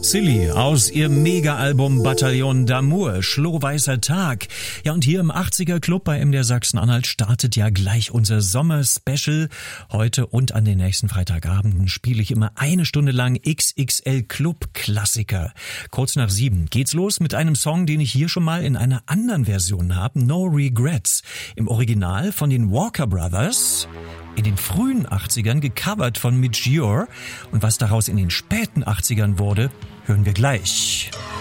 Silly aus ihrem Mega-Album Bataillon d'Amour, Schlohweißer Tag. Ja, und hier im 80er Club bei MDR Sachsen-Anhalt startet ja gleich unser Sommer-Special. Heute und an den nächsten Freitagabenden spiele ich immer 1 Stunde lang XXL Club-Klassiker. Kurz nach 7 geht's los mit einem Song, den ich hier schon mal in einer anderen Version habe, No Regrets. Im Original von den Walker Brothers. In den frühen 80ern gecovert von Midge Ure. Und was daraus in den späten 80ern wurde, hören wir gleich.